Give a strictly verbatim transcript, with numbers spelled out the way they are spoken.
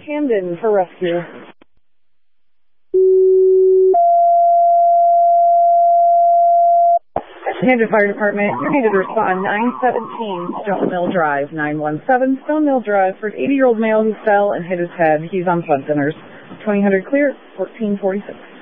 Camden for rescue. Camden Fire Department, you're needed to respond nine seventeen Stone Mill Drive, nine one seven Stone Mill Drive for an eighty-year-old male who fell and hit his head. He's on blood thinners. twenty hundred clear, fourteen forty-six.